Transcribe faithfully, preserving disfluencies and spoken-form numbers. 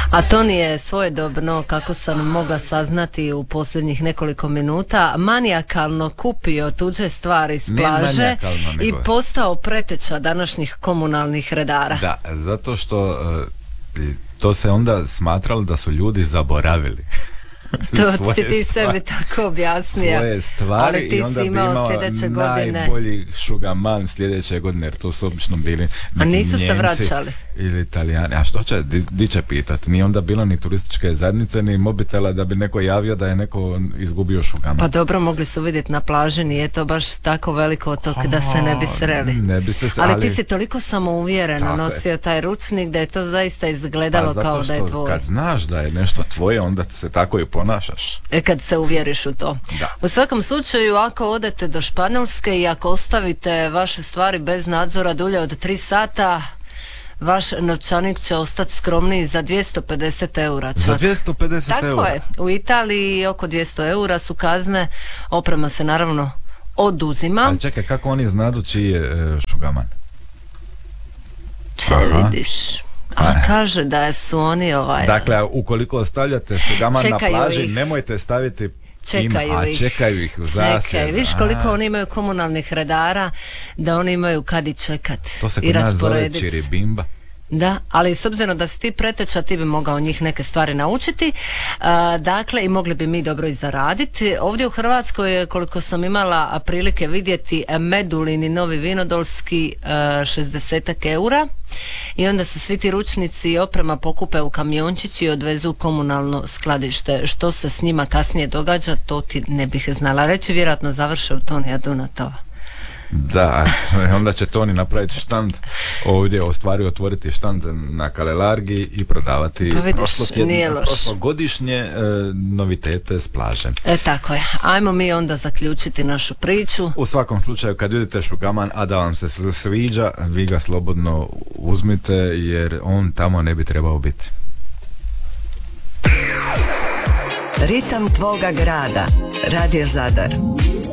A Toni je svojedobno, kako sam mogla saznati u posljednjih nekoliko minuta, manijakalno kupio tuđe stvari s plaže i postao preteča današnjih komunalnih redara. Da, zato što uh, to se onda smatralo da su ljudi zaboravili. To si ti sebi tako objasnio. Svoje stvari, ali ti i onda si imao bi imao sljedeće godine najbolji šugaman sljedeće godine, jer to su obično bili a nisu Njemci se vraćali ili Italijani. A što će, di, di će pitati? Nije onda bilo ni turističke zajednice ni mobitela da bi neko javio da je neko izgubio šugaman. Pa dobro, mogli su vidjeti na plaži, nije to baš tako veliko otok oh, da se ne bi sreli. Ne bi se s... ali, ali ti si toliko samouvjereno nosio je. taj ručnik da je to zaista izgledalo pa kao da je tvoj. Kad znaš da je nešto tvoje, onda se tako i ponašaš. E kad se uvjeriš u to. Da. U svakom slučaju, ako odete do Španjolske i ako ostavite vaše stvari bez nadzora dulje od tri sata, vaš novčanik će ostati skromniji za dvjesto pedeset eura čak. Za dvjesto pedeset Tako eura? je. U Italiji oko dvjesto eura su kazne, oprema se naravno oduzima. Ali čekaj, kako oni znadu čiji je e, šugaman? Če vidiš... A kaže da su oni ovaj... Dakle, ukoliko ostavljate šugaman na plaži, ih. nemojte staviti čekaju ima, a ih. čekaju ih u zasjed. Viš koliko oni imaju komunalnih redara, da oni imaju kad i čekat. To se i kod nas zove čiribimba. Da, ali s obzirom da si ti preteča, ti bi mogao njih neke stvari naučiti, uh, dakle i mogli bi mi dobro i zaraditi. Ovdje u Hrvatskoj, koliko sam imala prilike vidjeti, Medulin i Novi Vinodolski uh, šezdeset eura i onda se svi ti ručnici i oprema pokupe u kamiončić i odvezu u komunalno skladište. Što se s njima kasnije događa, to ti ne bih znala reći, vjerojatno završe u Tonija Dunatova. Da, onda će Toni napraviti štand ovdje, ostvari otvoriti štand na Kalelargi i prodavati pa vidiš, prošlogodišnje e, novitete s plaže. E, tako je. Ajmo mi onda zaključiti našu priču. U svakom slučaju, kad vidite šugaman, a da vam se sviđa, vi ga slobodno uzmite, jer on tamo ne bi trebao biti. Ritam tvoga grada. Radio Zadar.